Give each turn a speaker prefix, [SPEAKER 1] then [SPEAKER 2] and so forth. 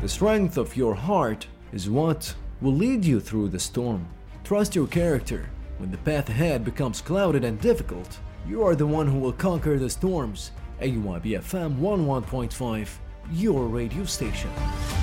[SPEAKER 1] The strength of your heart is what will lead you through the storm. Trust your character. When the path ahead becomes clouded and difficult, you are the one who will conquer the storms. AYB FM 11.5, your radio station.